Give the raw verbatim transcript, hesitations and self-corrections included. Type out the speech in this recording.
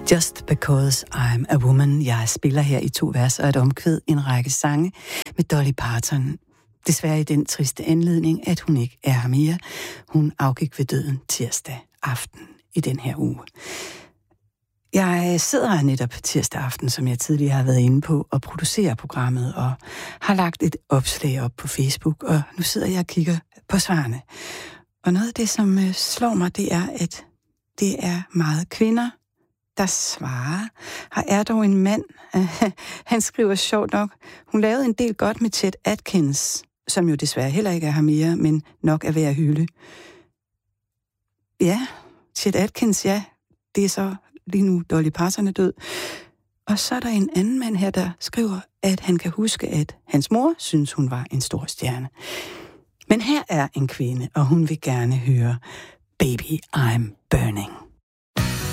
Just Because I'm a Woman. Jeg spiller her i to vers og et omkvæd en række sange med Dolly Parton. Desværre i den triste anledning, at hun ikke er her mere. Hun afgik ved døden tirsdag aften i den her uge. Jeg sidder her netop tirsdag aften, som jeg tidligere har været inde på, og producerer programmet og har lagt et opslag op på Facebook, og nu sidder jeg og kigger på svarene. Og noget af det, som slår mig, det er, at det er meget kvinder, der svarer. Her er dog en mand, han skriver sjovt nok, hun lavede en del godt med Chet Atkins, som jo desværre heller ikke er her mere, men nok er ved at hylde. Ja, Chet Atkins, ja, det er så lige nu Dolly Parton er død. Og så er der en anden mand her, der skriver, at han kan huske, at hans mor synes, hun var en stor stjerne. Men her er en kvinde, og hun vil gerne høre Baby, I'm Burning.